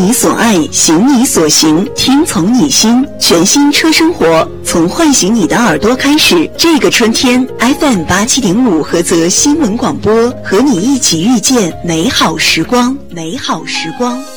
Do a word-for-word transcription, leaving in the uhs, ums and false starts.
你所爱，行你所行，听从你心。全新车生活，从唤醒你的耳朵开始。这个春天 ，F M 八七点五菏泽新闻广播和你一起遇见美好时光，美好时光。